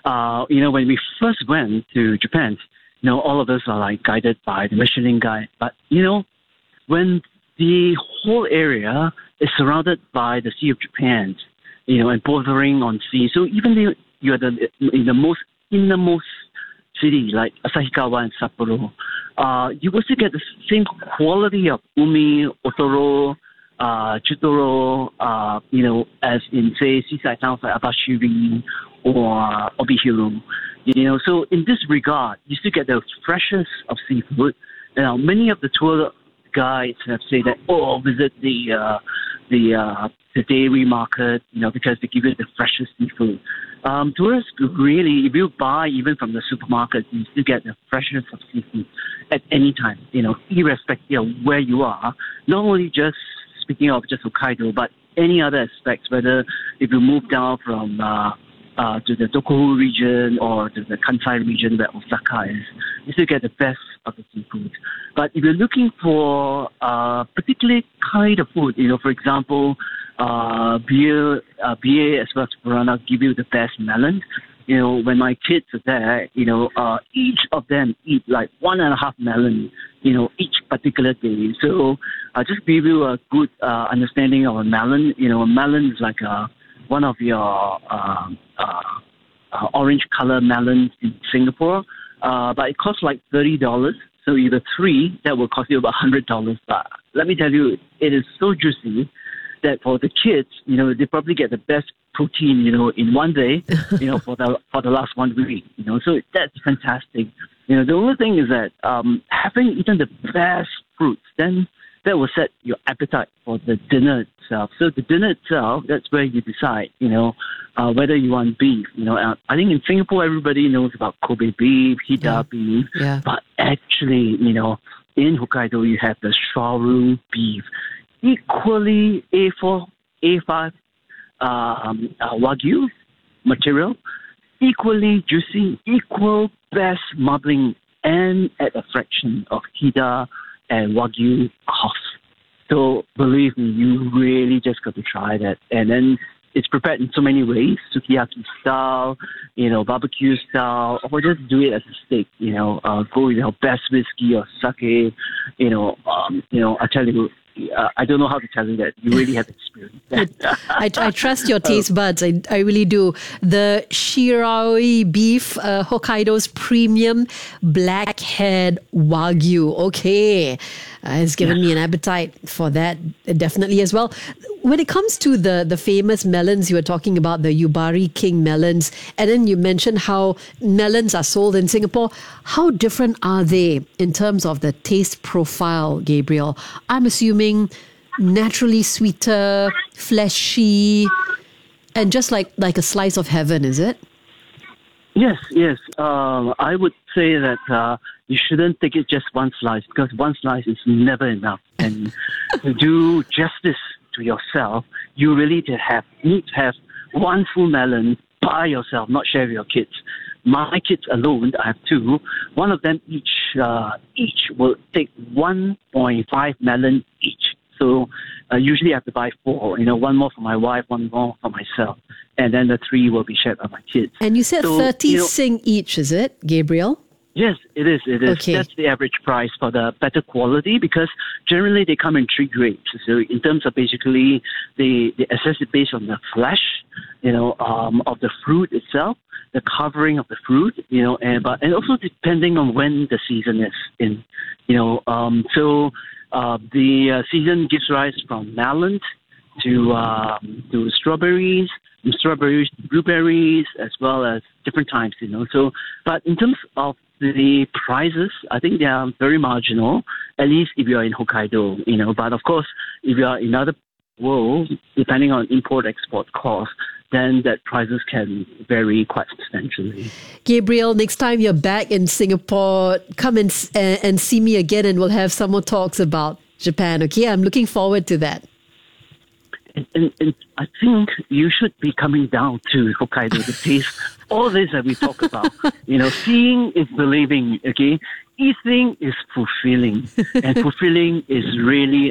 when we first went to Japan, all of us are like guided by the Michelin guide. But, when the whole area is surrounded by the Sea of Japan, and bordering on sea. So even though you're in the most innermost city, like Asahikawa and Sapporo, you will still get the same quality of umi, otoro, chutoro, as in, say, seaside towns like Abashiri or Obihiru. So in this regard, you still get the freshness of seafood. Now, many of the tour guides have said that, visit the dairy market, because they give you the freshest seafood. Tourists really, if you buy even from the supermarket, you still get the freshness of seafood at any time, irrespective of where you are. Not only just speaking of just Hokkaido, but any other aspects, whether if you move down from to the Tohoku region or to the Kansai region where Osaka is, you still get the best of the seafood. But if you're looking for a particular kind of food, for example, BA as well as Purana give you the best melon. When my kids are there, each of them eat like 1.5 melon, each particular day. So I'll just give you a good understanding of a melon. A melon is like one of your orange color melons in Singapore, but it costs like $30. So either 3, that will cost you about $100. But let me tell you, it is so juicy that for the kids, they probably get the best protein, in one day, for the last 1 week, So that's fantastic. The only thing is that having eaten the best fruits, then that will set your appetite for the dinner itself. So the dinner itself, that's where you decide, whether you want beef. I think in Singapore, everybody knows about Kobe beef, Hida beef. Yeah. But actually, in Hokkaido, you have the Shoru beef. Equally A4, A5 Wagyu material. Equally juicy, equal best marbling, and at a fraction of Hida and Wagyu cost. So believe me, you really just got to try that. And then it's prepared in so many ways, sukiyaki style, barbecue style, or just do it as a steak, go with your best whiskey or sake, I tell you, I don't know how to tell you that. You really have experience that. I trust your taste buds. I really do. The Shiraoi beef, Hokkaido's premium black-haired Wagyu. Okay. It's given me an appetite for that, definitely as well. When it comes to the famous melons, you were talking about the Yubari King melons, and then you mentioned how melons are sold in Singapore. How different are they in terms of the taste profile, Gabriel? I'm assuming naturally sweeter, fleshy, and just like a slice of heaven, is it? Yes. I would say that you shouldn't take it just one slice, because one slice is never enough. And to do justice to yourself, you really need to have one full melon by yourself, not share with your kids. My kids alone, I have 2. One of them each will take 1.5 melon each. So usually I have to buy 4, one more for my wife, one more for myself. And then the 3 will be shared by my kids. And you said 30 Sing each, is it, Gabriel? Yes, it is. Okay. That's the average price for the better quality, because generally they come in 3 grades. So in terms of basically, they assess it based on the flesh, of the fruit itself, the covering of the fruit, and also depending on when the season is in, So the season gives rise from melon to strawberries, blueberries, as well as different times, So, but in terms of the prices, I think they are very marginal, at least if you are in Hokkaido, But of course, if you are in other world, depending on import-export costs, then that prices can vary quite substantially. Gabriel, next time you're back in Singapore, come and see me again, and we'll have some more talks about Japan, okay? I'm looking forward to that. And I think you should be coming down to Hokkaido to taste all this that we talk about. Seeing is believing, okay? Eating is fulfilling, and fulfilling is really